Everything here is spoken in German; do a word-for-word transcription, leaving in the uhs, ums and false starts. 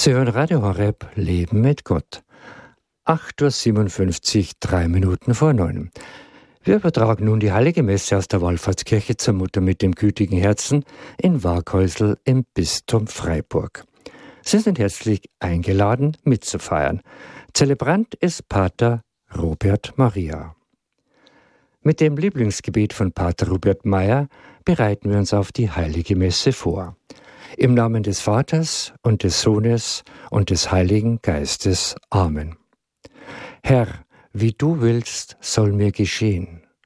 Sie hören Radio Horeb, Leben mit Gott. acht Uhr siebenundfünfzig, drei Minuten vor neun. Wir übertragen nun die Heilige Messe aus der Wallfahrtskirche zur Mutter mit dem gütigen Herzen in Waaghäusl im Bistum Freiburg. Sie sind herzlich eingeladen, mitzufeiern. Zelebrant ist Pater Robert Maria. Mit dem Lieblingsgebet von Pater Robert Meyer bereiten wir uns auf die Heilige Messe vor. Im Namen des Vaters und des Sohnes und des Heiligen Geistes. Amen. Herr, wie du willst, soll mir geschehen.